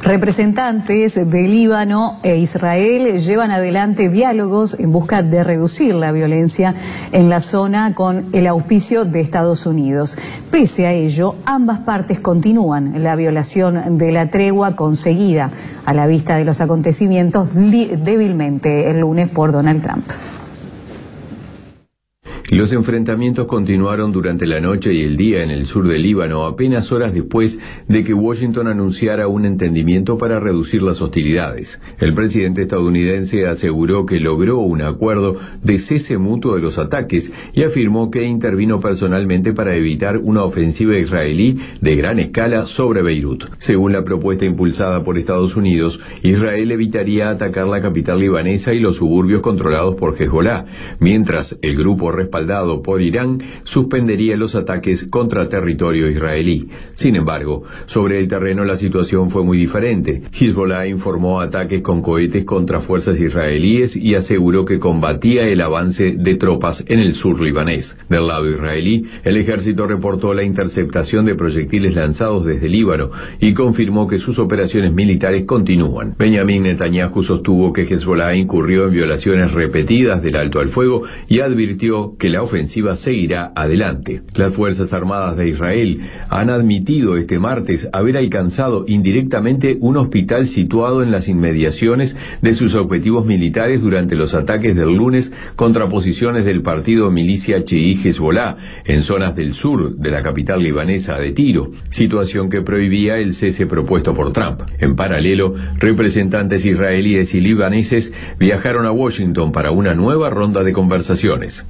Representantes de Líbano e Israel llevan adelante diálogos en busca de reducir la violencia en la zona con el auspicio de Estados Unidos. Pese a ello, ambas partes continúan la violación de la tregua conseguida a la vista de los acontecimientos débilmente el lunes por Donald Trump. Los enfrentamientos continuaron durante la noche y el día en el sur del Líbano, apenas horas después de que Washington anunciara un entendimiento para reducir las hostilidades. El presidente estadounidense aseguró que logró un acuerdo de cese mutuo de los ataques y afirmó que intervino personalmente para evitar una ofensiva israelí de gran escala sobre Beirut. Según la propuesta impulsada por Estados Unidos, Israel evitaría atacar la capital libanesa y los suburbios controlados por Hezbollah, mientras el grupo respaldado por Irán suspendería los ataques contra territorio israelí. Sin embargo, sobre el terreno la situación fue muy diferente. Hezbollah informó ataques con cohetes contra fuerzas israelíes y aseguró que combatía el avance de tropas en el sur libanés. Del lado israelí, el ejército reportó la interceptación de proyectiles lanzados desde Líbano y confirmó que sus operaciones militares continúan. Benjamin Netanyahu sostuvo que Hezbollah incurrió en violaciones repetidas del alto al fuego y advirtió que la ofensiva seguirá adelante. Las Fuerzas Armadas de Israel han admitido este martes haber alcanzado indirectamente un hospital situado en las inmediaciones de sus objetivos militares durante los ataques del lunes contra posiciones del partido milicia chií Hezbollah en zonas del sur de la capital libanesa de Tiro, situación que prohibía el cese propuesto por Trump. En paralelo, representantes israelíes y libaneses viajaron a Washington para una nueva ronda de conversaciones.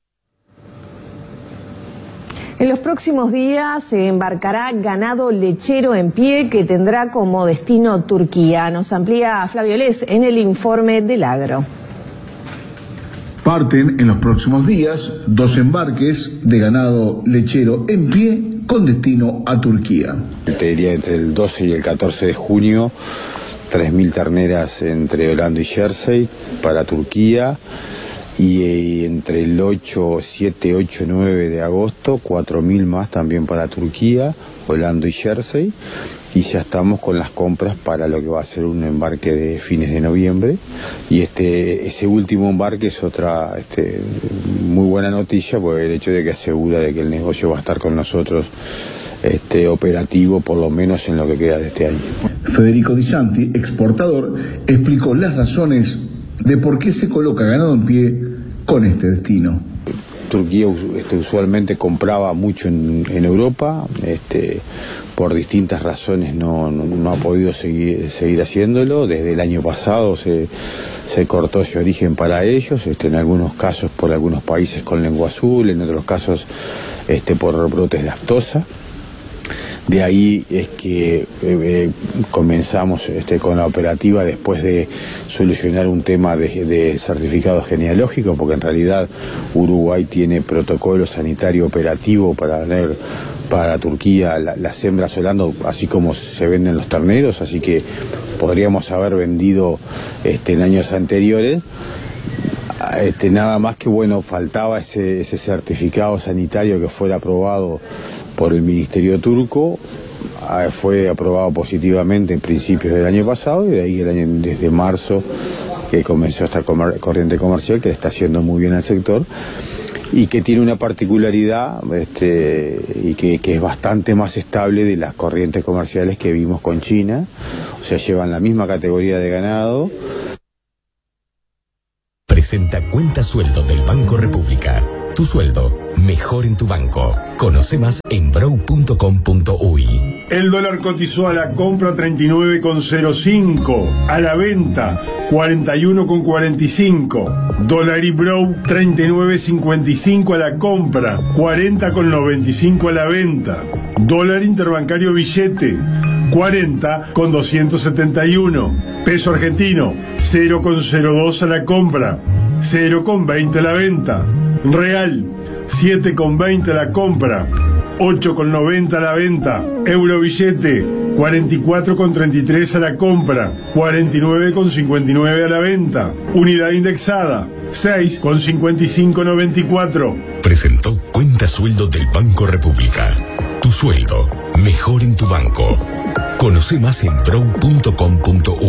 En los próximos días se embarcará ganado lechero en pie que tendrá como destino Turquía. Nos amplía Flavio Les en el informe del Agro. Parten en los próximos días 2 embarques de ganado lechero en pie con destino a Turquía. Te diría entre el 12 y el 14 de junio, 3.000 terneras entre Holanda y Jersey para Turquía. Y entre el 7, 8, 9 de agosto, 4.000 más también para Turquía, Holanda y Jersey. Y ya estamos con las compras para lo que va a ser un embarque de fines de noviembre. Y ese último embarque es otra muy buena noticia, por el hecho de que asegura de que el negocio va a estar con nosotros operativo, por lo menos en lo que queda de este año. Federico Di Santi, exportador, explicó las razones de por qué se coloca ganado en pie con este destino. Turquía usualmente compraba mucho en Europa, por distintas razones no ha podido seguir haciéndolo. Desde el año pasado se cortó ese origen para ellos, en algunos casos por algunos países con lengua azul, en otros casos por brotes de aftosa. De ahí es que comenzamos con la operativa después de solucionar un tema de certificado genealógico, porque en realidad Uruguay tiene protocolo sanitario operativo para tener para Turquía las hembras holando, así como se venden los terneros, así que podríamos haber vendido en años anteriores. Nada más que faltaba ese certificado sanitario que fuera aprobado por el Ministerio turco. Fue aprobado positivamente en principios del año pasado y de ahí desde marzo que comenzó esta corriente comercial que le está haciendo muy bien al sector y que tiene una particularidad y que es bastante más estable de las corrientes comerciales que vimos con China, o sea, llevan la misma categoría de ganado. Presenta Cuenta Sueldo del Banco República. Tu sueldo, mejor en tu banco. Conoce más en brow.com.uy. El dólar cotizó a la compra 39,05, a la venta 41,45. Dólar y Brow 39,55 a la compra, 40,95 a la venta. Dólar interbancario billete 40,271. Peso argentino 0,02 a la compra, 0,20 a la venta. Real 7,20 a la compra, 8,90 a la venta. Euro billete 44,33 a la compra, 49,59 a la venta. Unidad indexada 6,5594. Presentó Cuenta Sueldo del Banco República. Tu sueldo, mejor en tu banco. Conoce más en brow.com.uy.